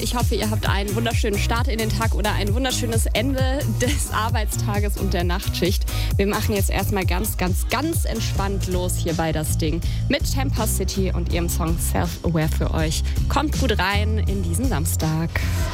Ich hoffe, ihr habt einen wunderschönen Start in den Tag oder ein wunderschönes Ende des Arbeitstages und der Nachtschicht. Wir machen jetzt erstmal ganz entspannt los hier bei Das Ding mit Temper City und ihrem Song Self-Aware für euch. Kommt gut rein in diesen Samstag.